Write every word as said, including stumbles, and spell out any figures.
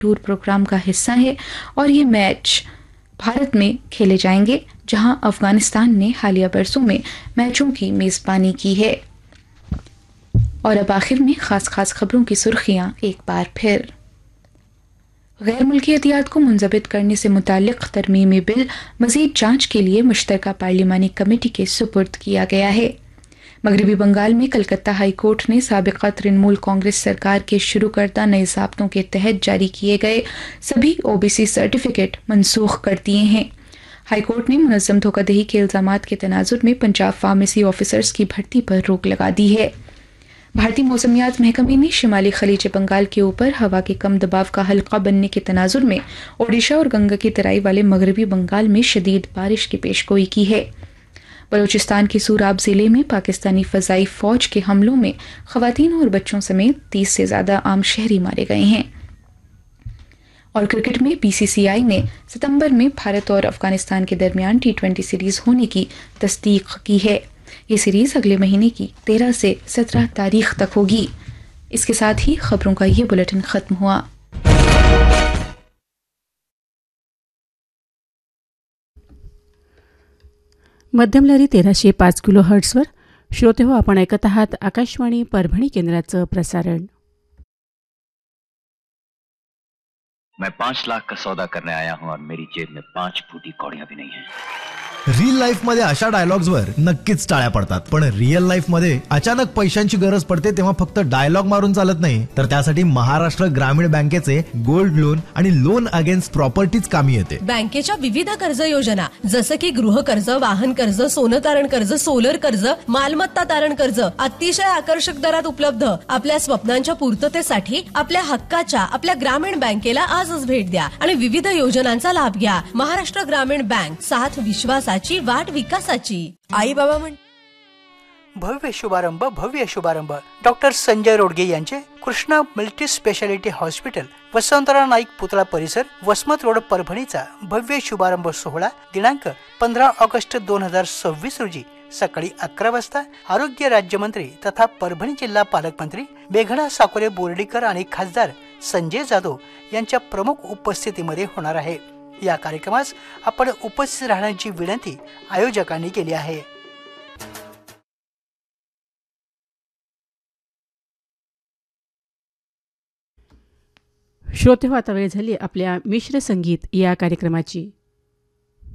Tour programme का हिस्सा है और ये मैच भारत में खेले जाएंगे, जहां अफगानिस्तान ने हालिया बरसों में मैचों की मेज़बानी की है। और अब आखिर में खास खास खबरों की सुर्खियां एक बार फिर। गैर मुल्की एहतियात को मुंजबित करने से मुतालिक तरमीमी बिल मजीद जांच के लिए मुश्तरका पार्लिमानी कमेटी के सुपुर्द किया गया है। मगरबी बंगाल में कलकत्ता हाई कोर्ट ने साबिका तृणमूल कांग्रेस सरकार के शुरू करदा नए ज़ाब्तों के तहत जारी किए गए सभी ओबीसी सर्टिफिकेट मनसूख कर दिए हैं। हाईकोर्ट ने मुनज़्ज़म धोखाधड़ी के इल्जामात के तनाजुर में पंजाब फार्मेसी ऑफिसर्स की भर्ती पर रोक लगा दी है। भारतीय मौसमियात महकमे ने शिमाली खलीज बंगाल के ऊपर हवा के कम दबाव का हल्का बनने के तनाजुर में ओडिशा और गंगा की तराई वाले मगरबी बंगाल में शदीद बारिश की पेशगोई की है। बलूचिस्तान के सूराब जिले में पाकिस्तानी फजाई फौज के हमलों में खवातीन और बच्चों समेत तीस से ज्यादा आम शहरी मारे गए हैं। और क्रिकेट में बीसीसीआई ने सितंबर में भारत और अफगानिस्तान के दरमियान टी ट्वेंटी सीरीज होने की तस्दीक की है। ये सीरीज अगले महीने की तेरह से सत्रह तारीख तक होगी। इसके साथ ही खबरों का ये बुलेटिन खत्म हुआ। मध्यम लहरी तेराशे पाच किलो हर्ट्सवर श्रोते हो, आपण ऐकत आहात आकाशवाणी परभणी केंद्राचं प्रसारण। मैं पांच लाख का सौदा करने आया हूं और मेरी जेब में पांच फूटी कौड़ियां भी नहीं है। रियल लाईफ मध्ये अशा डायलॉग्सवर नक्कीच टाळ्या पडतात, पण रिअल लाईफ मध्ये अचानक पैशांची गरज पडते तेव्हा फक्त डायलॉग मारून चालत नाही, तर त्यासाठी महाराष्ट्र ग्रामीण बँकेचे गोल्ड लोन आणि लोन अगेन्स्ट प्रॉपर्टीज कामी येते। बँकेच्या विविध कर्ज योजना जसं की गृह कर्ज, वाहन कर्ज, सोनं तारण कर्ज, सोलर कर्ज, मालमत्ता तारण कर्ज अतिशय आकर्षक दरात उपलब्ध। आपल्या स्वप्नांच्या पूर्ततेसाठी आपल्या हक्काच्या आपल्या ग्रामीण बँकेला आजच भेट द्या आणि विविध योजनांचा लाभ घ्या। महाराष्ट्र ग्रामीण बँक, साथ विश्वास वाट विकासाची। आई बाबा म्हण भव्य शुभारंभ भव्य शुभारंभ डॉक्टर संजय रोडगे यांचे Krishna multi speciality hospital, Vasantrao Naik पुतळा परिसर, वसमत रोड, परभणीचा भव्य शुभारंभ सोहळा दिनांक पंधरा ऑगस्ट दोन हजार सव्वीस रोजी सकाळी अकरा वाजता आरोग्य राज्यमंत्री तथा परभणी जिल्हा पालकमंत्री मेघना साकोरे बोर्डीकर आणि खासदार संजय जाधव यांच्या प्रमुख उपस्थितीमध्ये होणार आहे। या कार्यक्रमास आपण उपस्थित राहण्याची विनंती आयोजकांनी केली आहे। श्रोते हो, आता वेळ झाली आपल्या मिश्र संगीत या कार्यक्रमाची।